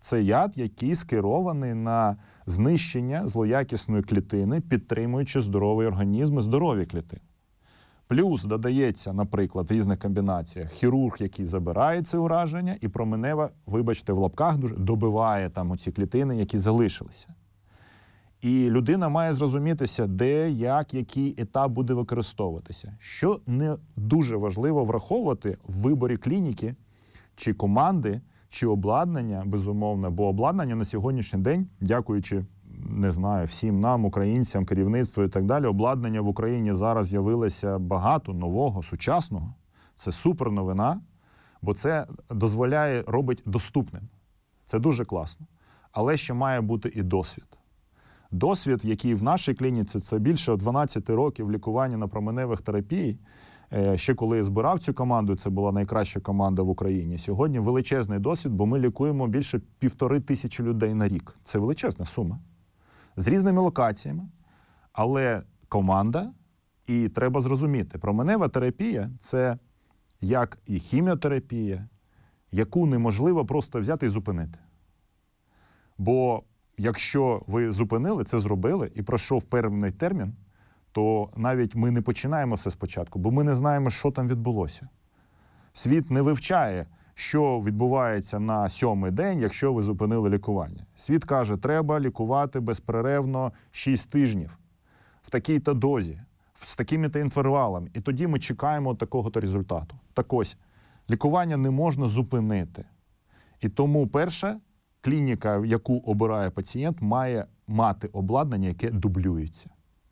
Це яд, який скерований на знищення злоякісної клітини, підтримуючи здоровий організм і здорові клітини. Плюс додається, наприклад, в різних комбінаціях хірург, який забирає це ураження, і променева, вибачте, в лапках дуже добиває там оці клітини, які залишилися. І людина має зрозумітися, де, як, який етап буде використовуватися. Що не дуже важливо враховувати в виборі клініки, чи команди, чи обладнання, безумовно, бо обладнання на сьогоднішній день, дякуючи, не знаю, всім нам, українцям, керівництву і так далі, обладнання в Україні зараз з'явилося багато нового, сучасного. Це супер новина, бо це дозволяє, робить доступним. Це дуже класно. Але ще має бути і досвід. Досвід, який в нашій клініці, це більше 12 років лікування на променевих терапій. Ще коли я збирав цю команду, це була найкраща команда в Україні. Сьогодні величезний досвід, бо ми лікуємо більше 1500 людей на рік. Це величезна сума. З різними локаціями, але команда, і треба зрозуміти, променева терапія – це як і хіміотерапія, яку неможливо просто взяти і зупинити. Бо якщо ви зупинили, це зробили, і пройшов певний термін, то навіть ми не починаємо все спочатку, бо ми не знаємо, що там відбулося. Світ не вивчає, що відбувається на 7-й день, якщо ви зупинили лікування. Світ каже, треба лікувати безперервно 6 тижнів, в такій-то дозі, з такими-то інтервалами. І тоді ми чекаємо такого-то результату. Так ось, лікування не можна зупинити. І тому перша клініка, яку обирає пацієнт, має мати обладнання, яке дублюється.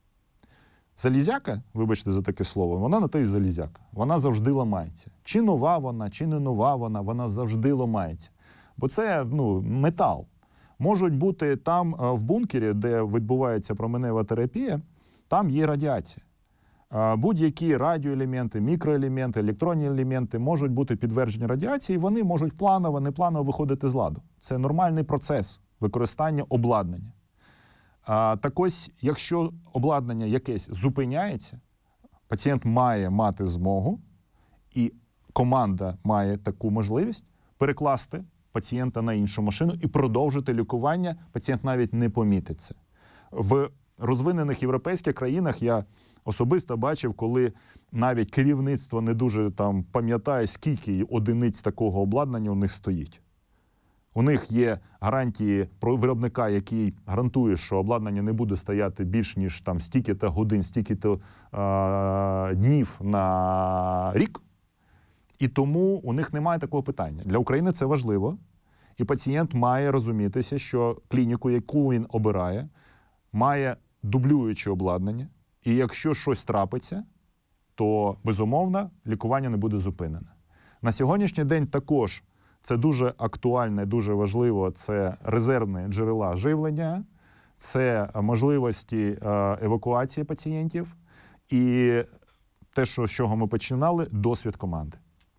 Залізяка, вибачте за таке слово, вона на те й залізяка. Вона завжди ламається. Чи нова вона, чи не нова вона завжди ламається. Бо це метал. Можуть бути там в бункері, де відбувається променева терапія, там є радіація. Будь-які радіоелементи, мікроелементи, електронні елементи можуть бути підтверджені радіації, і вони можуть планово, непланово виходити з ладу. Це нормальний процес використання обладнання. Так ось, якщо обладнання якесь зупиняється, пацієнт має мати змогу, і команда має таку можливість перекласти пацієнта на іншу машину і продовжити лікування, пацієнт навіть не помітить це. В розвинених європейських країнах я особисто бачив, коли навіть керівництво не дуже там пам'ятає, скільки одиниць такого обладнання у них стоїть. У них є гарантії про виробника, який гарантує, що обладнання не буде стояти більш ніж там стільки-то годин, стільки-то днів на рік. І тому у них немає такого питання. Для України це важливо. І пацієнт має розумітися, що клініку, яку він обирає, має дублююче обладнання. І якщо щось трапиться, то, безумовно, лікування не буде зупинене. На сьогоднішній день також це дуже актуально і дуже важливо, це резервні джерела живлення, це можливості евакуації пацієнтів і те, з чого ми починали, досвід команди.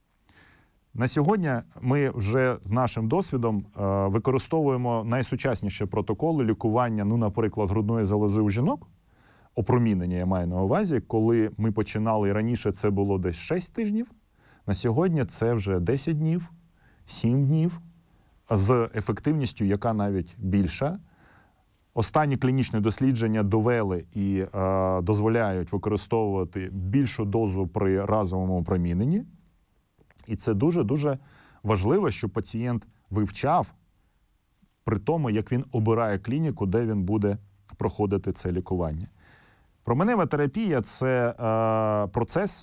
На сьогодні ми вже з нашим досвідом використовуємо найсучасніші протоколи лікування, наприклад, грудної залози у жінок, опромінення я маю на увазі, коли ми починали раніше, це було десь 6 тижнів, на сьогодні це вже 10 днів, 7 днів, з ефективністю, яка навіть більша. Останні клінічні дослідження довели і дозволяють використовувати більшу дозу при разовому опроміненні. І це дуже-дуже важливо, щоб пацієнт вивчав при тому, як він обирає клініку, де він буде проходити це лікування. Променева терапія – це процес,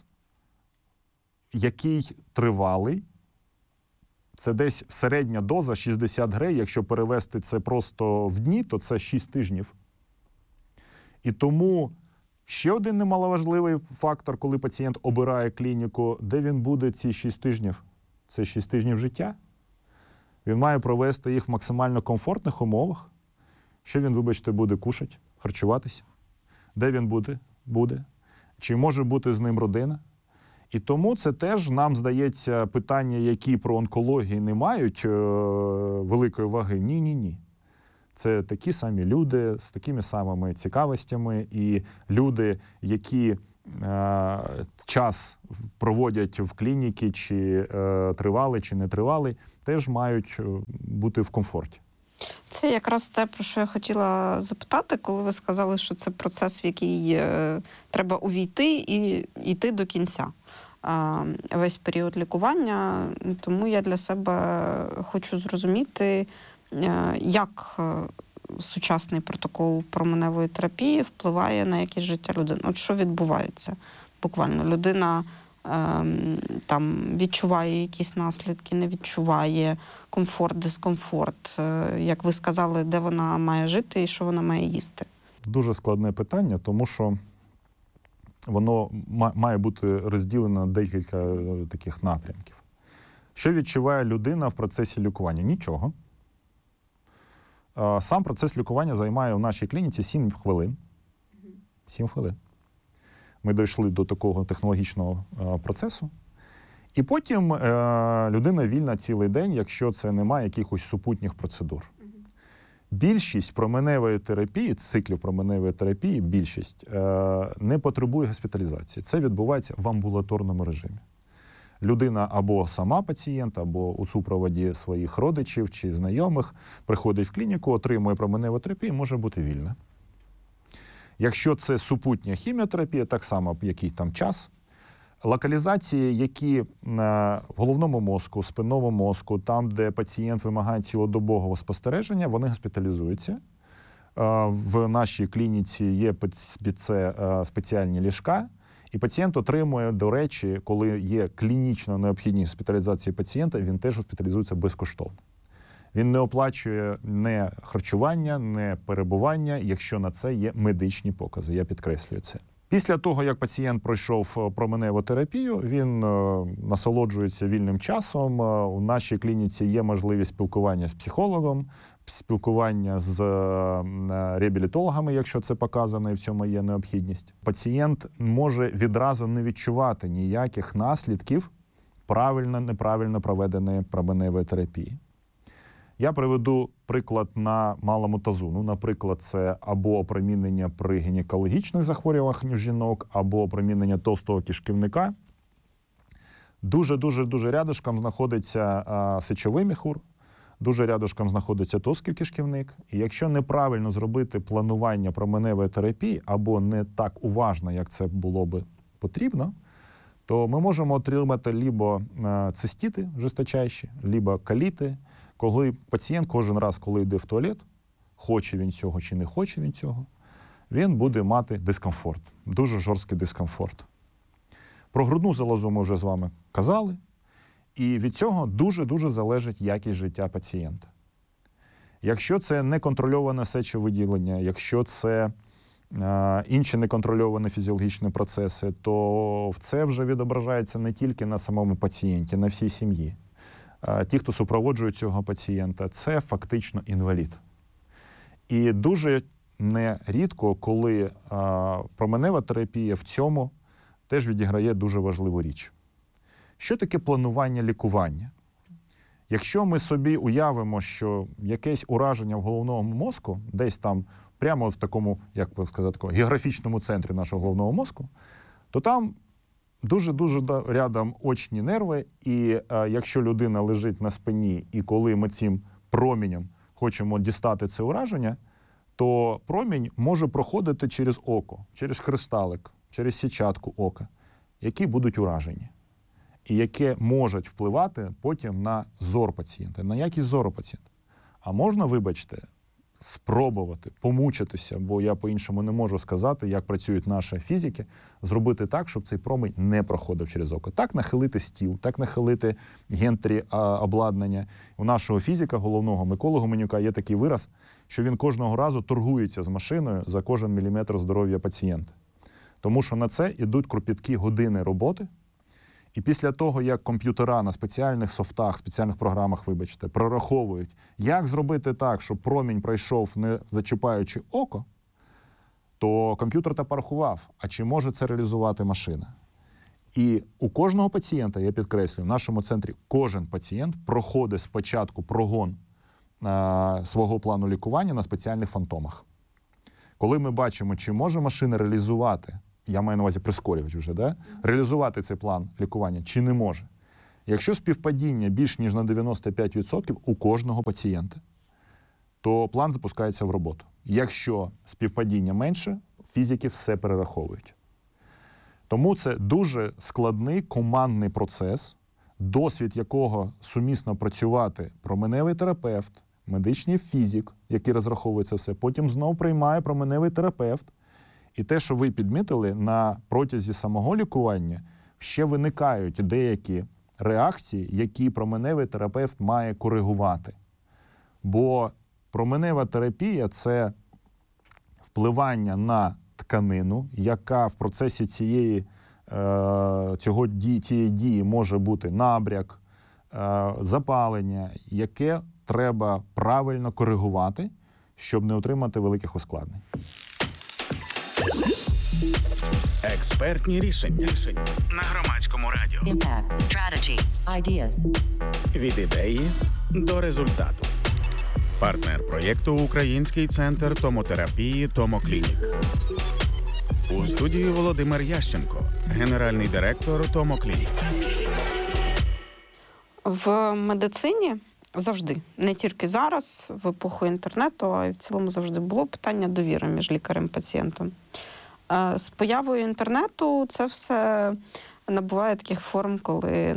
який тривалий. Це десь середня доза 60 грей. Якщо перевести це просто в дні, то це 6 тижнів. І тому ще один немаловажливий фактор, коли пацієнт обирає клініку, де він буде ці 6 тижнів. Це 6 тижнів життя. Він має провести їх в максимально комфортних умовах. Що він, вибачте, буде кушати, харчуватися? Де він буде? Чи може бути з ним родина? І тому це теж, нам здається, питання, які про онкологію не мають великої ваги. Ні. Це такі самі люди з такими самими цікавостями, і люди, які час проводять в клініці, чи тривалий, чи не тривалий, теж мають бути в комфорті. Це якраз те, про що я хотіла запитати, коли ви сказали, що це процес, в який треба увійти і йти до кінця. Весь період лікування. Тому я для себе хочу зрозуміти, як сучасний протокол променевої терапії впливає на якість життя людини. От що відбувається буквально? Людина там відчуває якісь наслідки, не відчуває, комфорт, дискомфорт. Як ви сказали, де вона має жити і що вона має їсти? Дуже складне питання, тому що воно має бути розділено на декілька таких напрямків. Що відчуває людина в процесі лікування? Нічого. Сам процес лікування займає у нашій клініці 7 хвилин. 7 хвилин. Ми дійшли до такого технологічного процесу. І потім людина вільна цілий день, якщо це немає якихось супутніх процедур. Більшість променевої терапії, циклів променевої терапії, більшість не потребує госпіталізації. Це відбувається в амбулаторному режимі. Людина або сама пацієнт, або у супроводі своїх родичів чи знайомих приходить в клініку, отримує променеву терапію, може бути вільна. Якщо це супутня хіміотерапія, так само який там час. Локалізації, які в головному мозку, спинному мозку, там, де пацієнт вимагає цілодобового спостереження, вони госпіталізуються. В нашій клініці є під це спеціальні ліжка, і пацієнт отримує, до речі, коли є клінічна необхідність госпіталізації пацієнта, він теж госпіталізується безкоштовно. Він не оплачує не харчування, не перебування, якщо на це є медичні покази. Я підкреслюю це. Після того, як пацієнт пройшов променеву терапію, він насолоджується вільним часом. У нашій клініці є можливість спілкування з психологом, спілкування з реабілітологами, якщо це показано і в цьому є необхідність. Пацієнт може відразу не відчувати ніяких наслідків правильно-неправильно проведеної променевої терапії. Я приведу приклад на малому тазу. Ну, наприклад, це або опромінення при гінекологічних захворюваннях у жінок, або опромінення товстого кишківника. Дуже рядышком знаходиться сечовий міхур, дуже рядышком знаходиться товстий кишківник. І якщо неправильно зробити планування променевої терапії, або не так уважно, як це було би потрібно, то ми можемо отримати либо цистити жесточайші, либо коліти, коли пацієнт кожен раз, коли йде в туалет, хоче він цього чи не хоче він цього, він буде мати дискомфорт, дуже жорсткий дискомфорт. Про грудну залозу ми вже з вами казали, і від цього дуже залежить якість життя пацієнта. Якщо це неконтрольоване сечовиділення, якщо це інші неконтрольовані фізіологічні процеси, то це вже відображається не тільки на самому пацієнті, на всій сім'ї. Ті, хто супроводжують цього пацієнта, це фактично інвалід. І дуже нерідко, коли променева терапія в цьому теж відіграє дуже важливу річ. Що таке планування лікування? Якщо ми собі уявимо, що якесь ураження в головному мозку, десь там прямо в такому, як би сказати, географічному центрі нашого головного мозку, то там дуже рядом очні нерви, і якщо людина лежить на спині, і коли ми цим промінням хочемо дістати це ураження, то промінь може проходити через око, через кристалик, через сітчатку ока, які будуть уражені, і які можуть впливати потім на зор пацієнта, на якість зору пацієнта. А можна, вибачте, спробувати, помучитися, бо я по-іншому не можу сказати, як працюють наші фізики, зробити так, щоб цей промінь не проходив через око. Так нахилити стіл, так нахилити гентрі обладнання. У нашого фізика, головного Миколи Гуменюка, є такий вираз, що він кожного разу торгується з машиною за кожен міліметр здоров'я пацієнта. Тому що на це йдуть кропіткі години роботи, і після того, як комп'ютера на спеціальних софтах, спеціальних програмах, вибачте, прораховують, як зробити так, щоб промінь пройшов, не зачіпаючи око, то комп'ютер та порахував, а чи може це реалізувати машина. І у кожного пацієнта, я підкреслюю, в нашому центрі кожен пацієнт проходить спочатку прогон свого плану лікування на спеціальних фантомах. Коли ми бачимо, чи може машина реалізувати, я маю на увазі прискорювач вже, реалізувати цей план лікування, чи не може. Якщо співпадіння більш ніж на 95% у кожного пацієнта, то план запускається в роботу. Якщо співпадіння менше, фізики все перераховують. Тому це дуже складний командний процес, досвід якого сумісно працювати променевий терапевт, медичний фізик, який розраховує це все, потім знов приймає променевий терапевт. І те, що ви підмітили, на протязі самого лікування ще виникають деякі реакції, які променевий терапевт має коригувати. Бо променева терапія – це впливання на тканину, яка в процесі цієї дії може бути набряк, запалення, яке треба правильно коригувати, щоб не отримати великих ускладнень. Експертні рішення на Громадському радіо. Impact. Strategy. Ideas. Від ідеї до результату. Партнер проєкту – Український центр томотерапії «Томоклінік». У студії Володимир Ященко, генеральний директор «Томоклінік». В медицині завжди, не тільки зараз, в епоху інтернету, а й в цілому завжди було питання довіри між лікарем і пацієнтом. З появою інтернету це все набуває таких форм, коли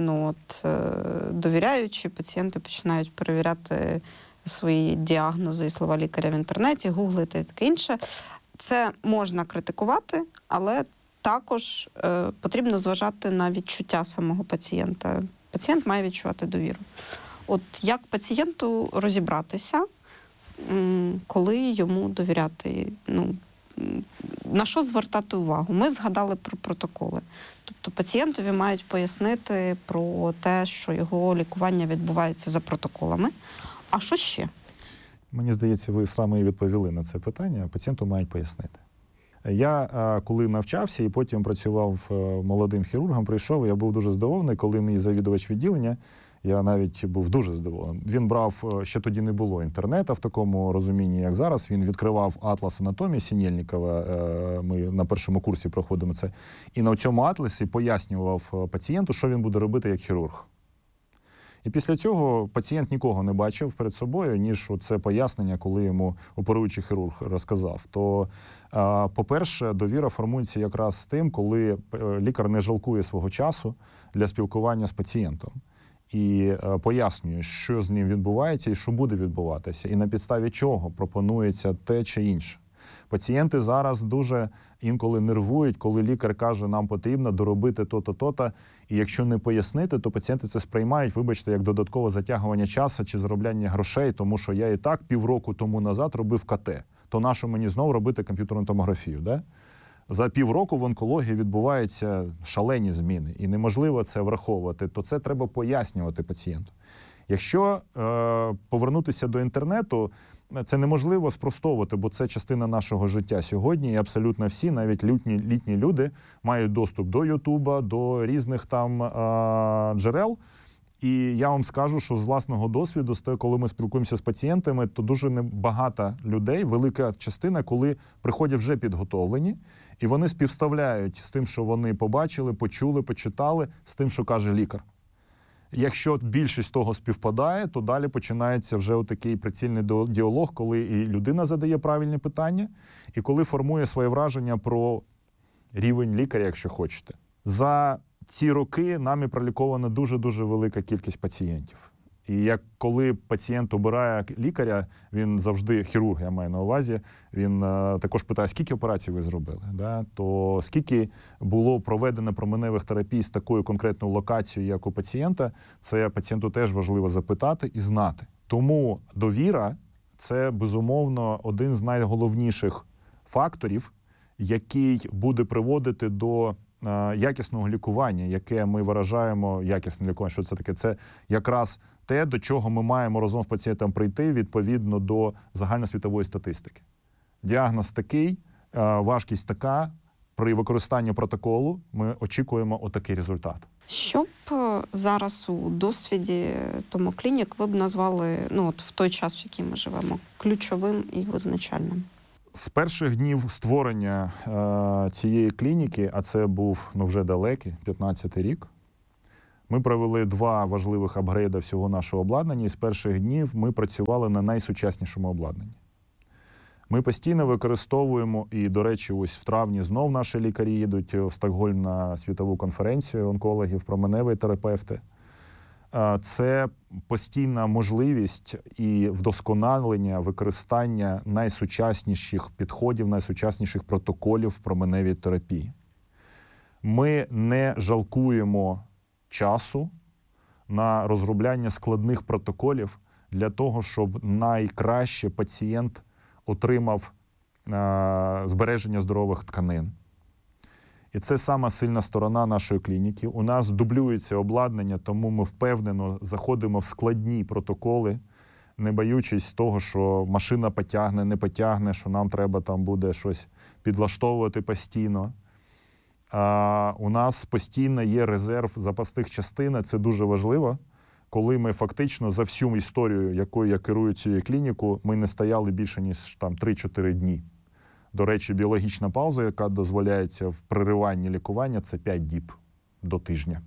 довіряючи, пацієнти починають перевіряти свої діагнози і слова лікаря в інтернеті, гуглити і таке інше. Це можна критикувати, але також потрібно зважати на відчуття самого пацієнта. Пацієнт має відчувати довіру. От як пацієнту розібратися, коли йому довіряти? На що звертати увагу? Ми згадали про протоколи. Тобто пацієнтові мають пояснити про те, що його лікування відбувається за протоколами. А що ще? Мені здається, ви саме і відповіли на це питання. Пацієнту мають пояснити. Я, коли навчався і потім працював молодим хірургом, прийшов, я був дуже здивований, коли мій завідувач відділення, я навіть був дуже здивований. Він брав, ще тоді не було інтернету в такому розумінні, як зараз. Він відкривав атлас анатомії Сінєльнікова, ми на першому курсі проходимо це, і на цьому атласі пояснював пацієнту, що він буде робити як хірург. І після цього пацієнт нікого не бачив перед собою, ніж це пояснення, коли йому оперуючий хірург розказав. То, по-перше, довіра формується якраз з тим, коли лікар не жалкує свого часу для спілкування з пацієнтом. І пояснює, що з ним відбувається і що буде відбуватися, і на підставі чого пропонується те чи інше. Пацієнти зараз дуже інколи нервують, коли лікар каже, нам потрібно доробити то-то, то-то, і якщо не пояснити, то пацієнти це сприймають, вибачте, як додаткове затягування часу чи заробляння грошей, тому що я і так півроку тому назад робив КТ, то нащо мені знову робити комп'ютерну томографію, да? За півроку в онкології відбуваються шалені зміни, і неможливо це враховувати, то це треба пояснювати пацієнту. Якщо повернутися до інтернету, це неможливо спростовувати, бо це частина нашого життя сьогодні, і абсолютно всі, навіть літні люди, мають доступ до Ютуба, до різних там джерел. І я вам скажу, що з власного досвіду, коли ми спілкуємося з пацієнтами, то дуже багато людей, велика частина, коли приходять вже підготовлені, і вони співставляють з тим, що вони побачили, почули, почитали, з тим, що каже лікар. Якщо більшість того співпадає, то далі починається вже отакий прицільний діалог, коли і людина задає правильні питання, і коли формує своє враження про рівень лікаря, якщо хочете. За ці роки нами пролікована дуже-дуже велика кількість пацієнтів. І коли пацієнт обирає лікаря, він завжди, хірург, я маю на увазі, він також питає, скільки операцій ви зробили, да? То скільки було проведено променевих терапій з такою конкретною локацією, як у пацієнта, це пацієнту теж важливо запитати і знати. Тому довіра – це, безумовно, один з найголовніших факторів, який буде приводити до якісного лікування, яке ми виражаємо, якісне лікування, що це таке? Це якраз те, до чого ми маємо разом з пацієнтом прийти відповідно до загальносвітової статистики. Діагноз такий, важкість така, при використанні протоколу ми очікуємо отакий результат. Що б зараз у досвіді Томоклінік ви б назвали, в той час, в який ми живемо, ключовим і визначальним? З перших днів створення цієї клініки, а це був вже далекий, 15-й рік, Ми провели 2 важливих апгрейди всього нашого обладнання, і з перших днів ми працювали на найсучаснішому обладнанні. Ми постійно використовуємо, і, до речі, ось в травні знов наші лікарі їдуть в Стокгольм на світову конференцію онкологів, променеві терапевти. Це постійна можливість і вдосконалення використання найсучасніших підходів, найсучасніших протоколів в променевій терапії. Ми не жалкуємо часу на розробляння складних протоколів для того, щоб найкраще пацієнт отримав збереження здорових тканин. І це сама сильна сторона нашої клініки. У нас дублюється обладнання, тому ми впевнено заходимо в складні протоколи, не боючись того, що машина потягне, не потягне, що нам треба там буде щось підлаштовувати постійно. У нас постійно є резерв запасних частин, це дуже важливо. Коли ми фактично за всю історію, якою я керую цією клінікою, ми не стояли більше, ніж там 3-4 дні. До речі, біологічна пауза, яка дозволяється в перериванні лікування, це 5 діб до тижня.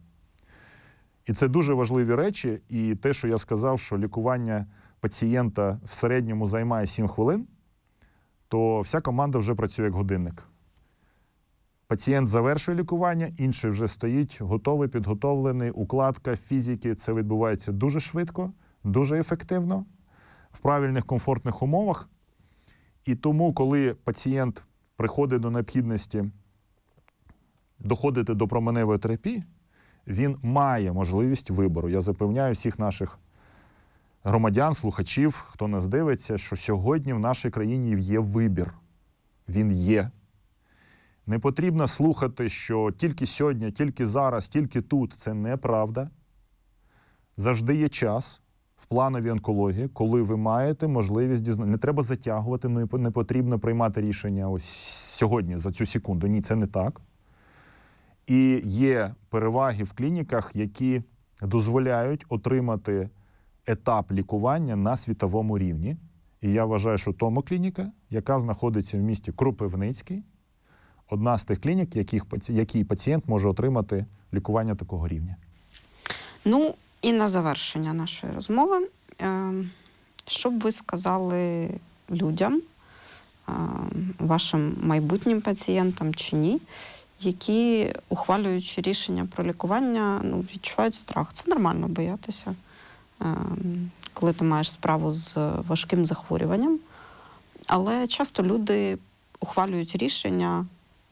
І це дуже важливі речі. І те, що я сказав, що лікування пацієнта в середньому займає 7 хвилин, то вся команда вже працює як годинник. Пацієнт завершує лікування, інший вже стоїть, готовий, підготовлений, укладка, фізики. Це відбувається дуже швидко, дуже ефективно, в правильних, комфортних умовах. І тому, коли пацієнт приходить до необхідності доходити до променевої терапії, він має можливість вибору. Я запевняю всіх наших громадян, слухачів, хто нас дивиться, що сьогодні в нашій країні є вибір. Він є. Не потрібно слухати, що тільки сьогодні, тільки зараз, тільки тут. Це неправда. Завжди є час в плановій онкології, коли ви маєте можливість дізнатися. Не треба затягувати, не потрібно приймати рішення ось сьогодні, за цю секунду. Ні, це не так. І є переваги в клініках, які дозволяють отримати етап лікування на світовому рівні. І я вважаю, що Томоклініка, яка знаходиться в місті Кропивницький, одна з тих клінік, якій пацієнт може отримати лікування такого рівня. Ну, і на завершення нашої розмови, що б ви сказали людям, вашим майбутнім пацієнтам чи ні, які, ухвалюючи рішення про лікування, відчувають страх. Це нормально боятися, коли ти маєш справу з важким захворюванням. Але часто люди ухвалюють рішення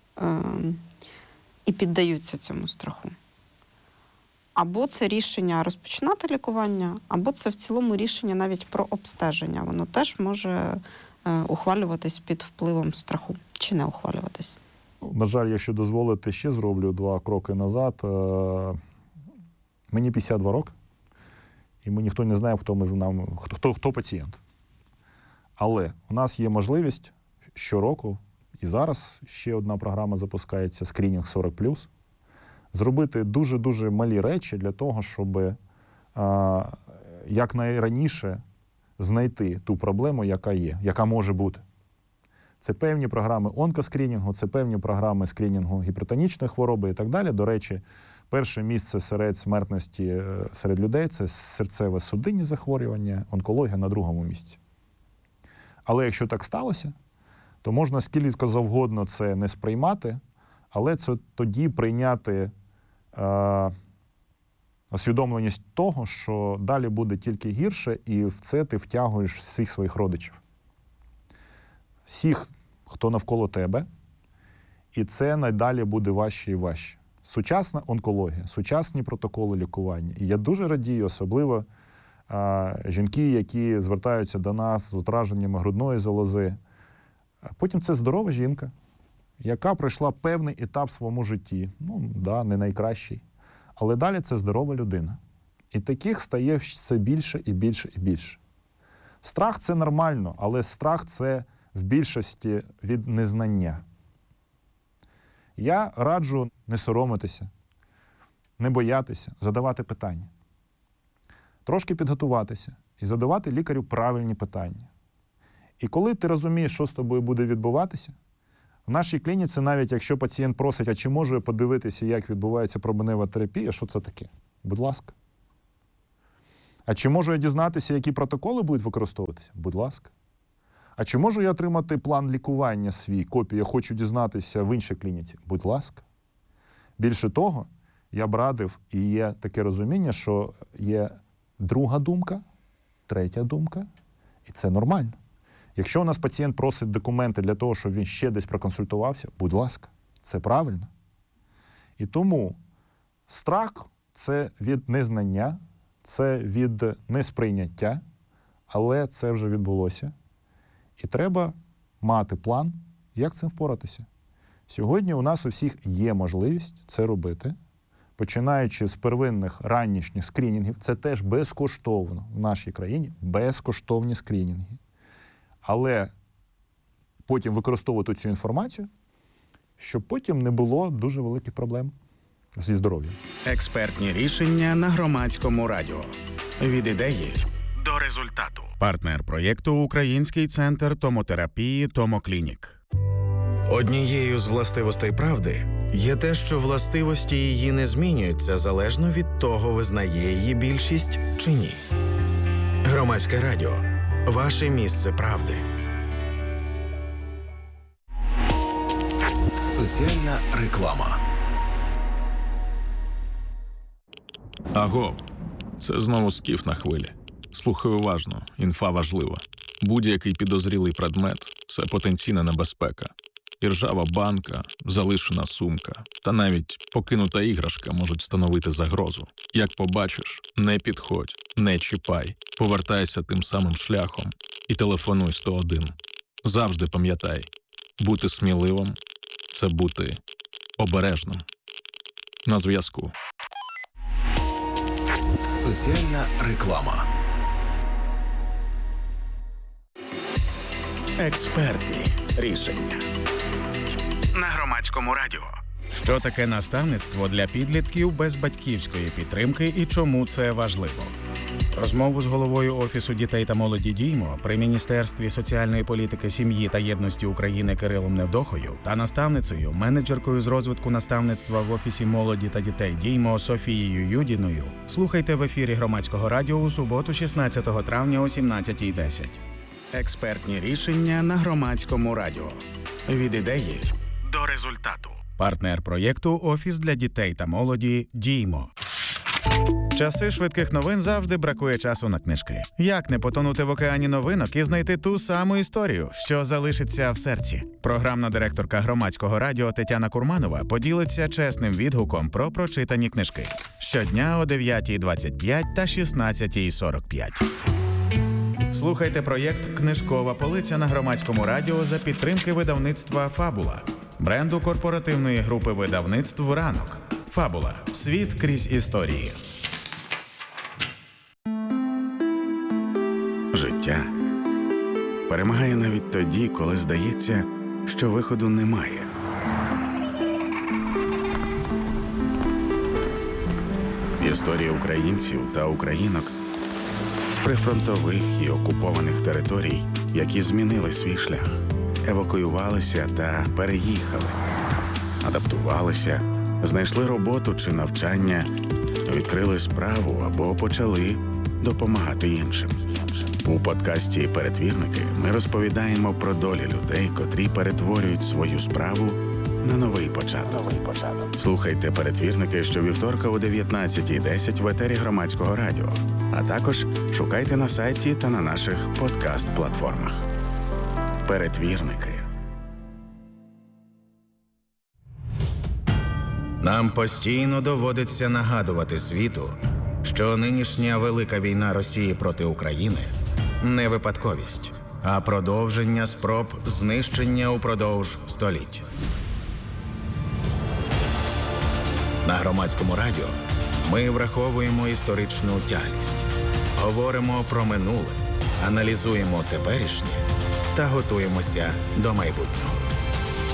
і піддаються цьому страху. Або це рішення розпочинати лікування, або це в цілому рішення навіть про обстеження. Воно теж може ухвалюватись під впливом страху, чи не ухвалюватись. На жаль, якщо дозволите, ще зроблю 2 кроки назад. Мені 52 роки, і ми ніхто не знає, хто пацієнт. Але у нас є можливість щороку, і зараз ще одна програма запускається, скринінг 40+, зробити дуже-дуже малі речі для того, щоб якнайраніше знайти ту проблему, яка є, яка може бути. Це певні програми онкоскрінінгу, це певні програми скрінінгу гіпертонічної хвороби і так далі. До речі, перше місце серед смертності серед людей – це серцево-судинні захворювання, онкологія на 2-му місці. Але якщо так сталося, то можна скільки завгодно це не сприймати, але це тоді прийняти усвідомленість того, що далі буде тільки гірше, і в це ти втягуєш всіх своїх родичів. Всіх, хто навколо тебе, і це найдалі буде важче і важче. Сучасна онкологія, сучасні протоколи лікування. І я дуже радію, особливо жінки, які звертаються до нас з ураженнями грудної залози. Потім це здорова жінка, яка пройшла певний етап в своєму житті. Не найкращий. Але далі це здорова людина. І таких стає все більше і більше і більше. Страх – це нормально, але страх – це в більшості від незнання. Я раджу не соромитися, не боятися, задавати питання. Трошки підготуватися і задавати лікарю правильні питання. І коли ти розумієш, що з тобою буде відбуватися, в нашій клініці, навіть якщо пацієнт просить, а чи можу я подивитися, як відбувається променева терапія, що це таке? Будь ласка. А чи можу я дізнатися, які протоколи будуть використовуватися? Будь ласка. А чи можу я отримати план лікування свій, копію, я хочу дізнатися в іншій клініці? Будь ласка. Більше того, я б радив, і є таке розуміння, що є друга думка, третя думка, і це нормально. Якщо у нас пацієнт просить документи для того, щоб він ще десь проконсультувався, будь ласка, це правильно. І тому страх – це від незнання, це від несприйняття, але це вже відбулося. І треба мати план, як з цим впоратися. Сьогодні у нас у всіх є можливість це робити, починаючи з первинних ранішніх скринінгів. Це теж безкоштовно в нашій країні, безкоштовні скринінги. Але потім використовувати цю інформацію, щоб потім не було дуже великих проблем зі здоров'ям. Експертні рішення на Громадському радіо. Від ідеї до результату. Партнер проєкту Український центр томотерапії «Томоклінік». Однією з властивостей правди є те, що властивості її не змінюються залежно від того, визнає її більшість чи ні. Громадське радіо. Ваше місце правди. Соціальна реклама. Аго, це знову Скіф на хвилі. Слухай уважно, інфа важлива. Будь-який підозрілий предмет – це потенційна небезпека. І ржава банка, залишена сумка та навіть покинута іграшка можуть становити загрозу. Як побачиш, не підходь, не чіпай, повертайся тим самим шляхом і телефонуй 101. Завжди пам'ятай, бути сміливим – це бути обережним. На зв'язку. Соціальна реклама. Експертні рішення. На Громадському радіо. Що таке наставництво для підлітків без батьківської підтримки і чому це важливо? Розмову з головою Офісу дітей та молоді «Діймо» при Міністерстві соціальної політики, сім'ї та єдності України Кирилом Невдохою та наставницею, менеджеркою з розвитку наставництва в Офісі молоді та дітей «Діймо» Софією Юдіною слухайте в ефірі Громадського радіо у суботу 16 травня о 17:10. Експертні рішення на Громадському радіо. Від ідеї до результату. Партнер проєкту Офіс для дітей та молоді «Діймо». Часи швидких новин завжди бракує часу на книжки. Як не потонути в океані новинок і знайти ту саму історію, що залишиться в серці? Програмна директорка Громадського радіо Тетяна Курманова поділиться чесним відгуком про прочитані книжки. Щодня о 9:25 та 16:45. Слухайте проєкт «Книжкова полиця» на Громадському радіо за підтримки видавництва «Фабула», бренду корпоративної групи видавництв «Ранок». «Фабула. Світ крізь історії». Життя перемагає навіть тоді, коли здається, що виходу немає. Історія українців та українок з прифронтових і окупованих територій, які змінили свій шлях, евакуювалися та переїхали, адаптувалися, знайшли роботу чи навчання, відкрили справу або почали допомагати іншим. У подкасті «Перетвірники» ми розповідаємо про долі людей, котрі перетворюють свою справу на новий початок. Слухайте «Перетвірники» щовівторка о 19:10 в етері Громадського радіо, а також шукайте на сайті та на наших подкаст-платформах. «Перетвірники». Нам постійно доводиться нагадувати світу, що нинішня велика війна Росії проти України не випадковість, а продовження спроб знищення упродовж століть. На Громадському радіо ми враховуємо історичну тяглість, говоримо про минуле, аналізуємо теперішнє та готуємося до майбутнього.